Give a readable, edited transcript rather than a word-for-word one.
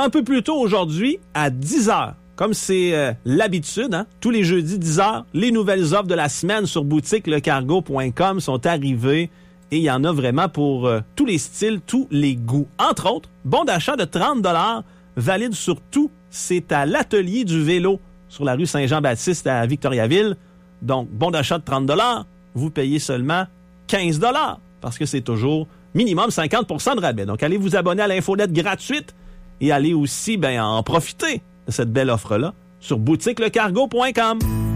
un peu plus tôt aujourd'hui, à 10h. Comme c'est l'habitude, hein? Tous les jeudis 10h, les nouvelles offres de la semaine sur boutiquelecargo.com sont arrivées et il y en a vraiment pour tous les styles, tous les goûts. Entre autres, bon d'achat de 30 $, valide sur tout. C'est à l'Atelier du vélo sur la rue Saint-Jean-Baptiste à Victoriaville. Donc, bon d'achat de 30 $, vous payez seulement 15 $ parce que c'est toujours minimum 50% de rabais. Donc, allez vous abonner à l'infolette gratuite et allez aussi en profiter de cette belle offre-là sur boutiquelecargo.com.